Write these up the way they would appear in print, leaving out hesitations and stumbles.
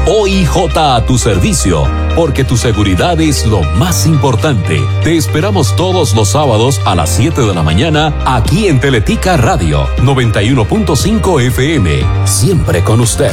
OIJ a tu servicio, porque tu seguridad es lo más importante. Te esperamos todos los sábados a las 7 de la mañana aquí en Teletica Radio 91.5 FM. Siempre con usted.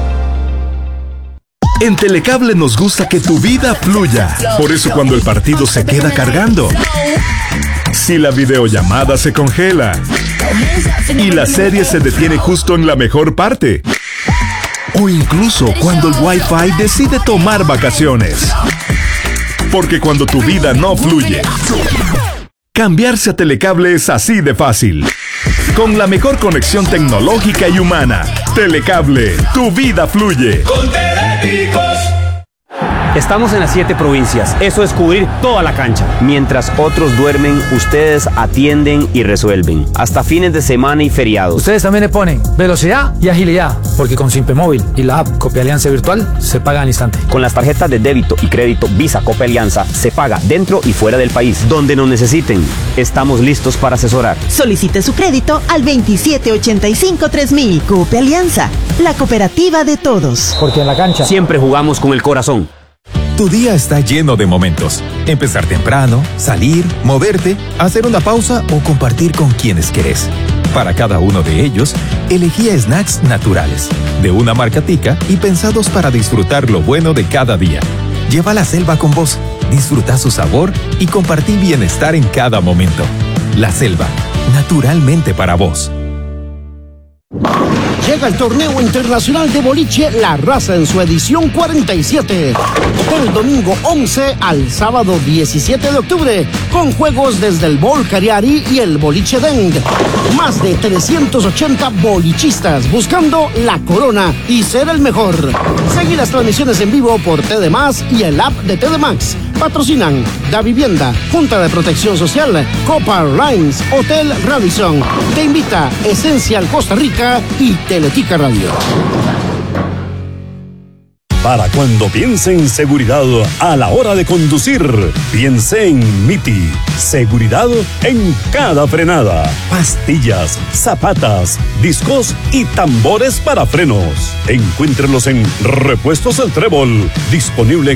En Telecable nos gusta que tu vida fluya. Por eso cuando el partido se queda cargando, si la videollamada se congela y la serie se detiene justo en la mejor parte, o incluso cuando el Wi-Fi decide tomar vacaciones. Porque cuando tu vida no fluye, cambiarse a Telecable es así de fácil. Con la mejor conexión tecnológica y humana. Telecable, tu vida fluye. Con Teléticos. Estamos en las 7 provincias, eso es cubrir toda la cancha. Mientras otros duermen, ustedes atienden y resuelven. Hasta fines de semana y feriados. Ustedes también le ponen velocidad y agilidad, porque con Simpe Móvil y la app Copia Alianza Virtual se paga al instante. Con las tarjetas de débito y crédito Visa Copia Alianza se paga dentro y fuera del país. Donde nos necesiten, estamos listos para asesorar. Solicite su crédito al 2785-3000. Copia Alianza, la cooperativa de todos. Porque en la cancha siempre jugamos con el corazón. Tu día está lleno de momentos. Empezar temprano, salir, moverte, hacer una pausa o compartir con quienes querés. Para cada uno de ellos, elegí snacks naturales, de una marca Tica y pensados para disfrutar lo bueno de cada día. Lleva la selva con vos, disfruta su sabor y compartí bienestar en cada momento. La selva, naturalmente para vos. Llega el torneo internacional de boliche La Raza en su edición 47. Del domingo 11 al sábado 17 de octubre, con juegos desde el Bol Cariari y el Boliche Deng. Más de 380 bolichistas buscando la corona y ser el mejor. Seguí las transmisiones en vivo por TD Más y el app de TD Max. Patrocinan Da Vivienda, Junta de Protección Social, Copa Airlines, Hotel Radisson. Te invita Esencial Costa Rica y Teletica Radio. Para cuando piense en seguridad a la hora de conducir, piense en MITI. Seguridad en cada frenada. Pastillas, zapatas, discos y tambores para frenos. Encuéntrelos en Repuestos El Trébol. Disponible en